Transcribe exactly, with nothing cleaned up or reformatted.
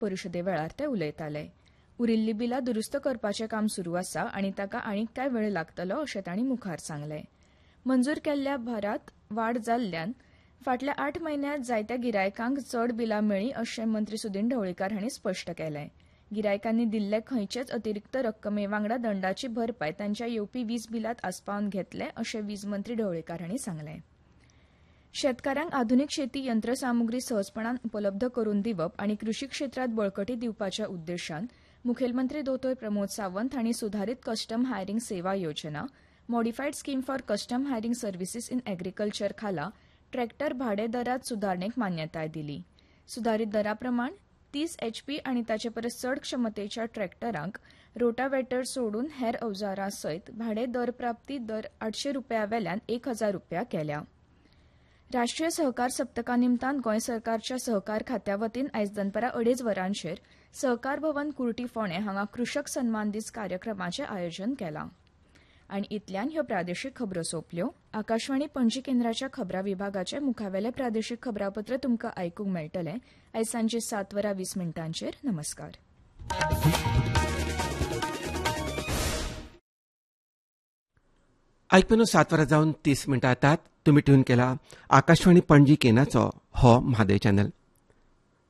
परिशदे वेळार ते उलयताले. उरिल्ली बिलां दुरुस्त करपाचें काम सुरू आसा आनी ताका आनीक कांय वेळ लागतलो अशें तांणी मुखार सांगलें. मंजूर केल्ल्या भारात वाड जाल्ल्यान फाटल्या आठ म्हयन्यांत जायत्या गिरायकांक चड बिलां मेळ्ळी अशें मंत्री सुदीन ढवळीकार हांणी स्पश्ट केलें. गिरायकांनी दिल्ले खंयचेच अतिरिक्त रक्कमे वांगडा दंडाची भरपाय तांच्या येवपी वीज बिलांत आस्पावन घेतले अशें वीज मंत्री ढवळीकार हांणी सांगलें. शेतकारांक आधुनीक शेती यंत्रसामुग्री सहजपणान उपलब्ध करून दिवप आनी कृशी क्षेत्रांत बळकटी दिवपाच्या उद्देशान मुखेलमंत्री दोतोर प्रमोद सावंत हांणी सुधारीत कस्टम हायरिंग सेवा योजना modified scheme for custom hiring services in agriculture खाला ट्रॅक्टर भाडे दरात सुधारणेक मान्यताय दिली. सुधारीत दरा प्रमाण तीस एचपी आनी ताचे परस चड क्षमतेच्या ट्रॅक्टरांक रोटावेटर सोडून हेर अवजारां सयत भाडे दर प्राप्ती दर आठशे रुपया वेल्यान एक हजार रुपया केल्या. राष्ट्रीय सहकार सप्तका निमतान गोंय सरकारच्या सहकार खात्या वतीन आयज दनपारा अडेच वरांचेर सहकार भवन कुर्टी फोंडे हांगा कृषक सन्मान दीस कार्यक्रमाचें आयोजन केलां. आनी इतल्यान ह्यो प्रादेशीक खबरो सोंपल्यो. आकाशवाणी पणजी केंद्राच्या खबरां विभागाचे मुखावेले प्रादेशीक खबरापत्र तुमकां आयकूंक मेळटलें आयज सांजे सात वरां वीस मिनटांचेर. नमस्कार. आयकून सात वरां जावन तीस मिनटां जातात. तुमी ट्यून केला आकाशवाणी पणजी केंद्राचो हो म्हादय चॅनल.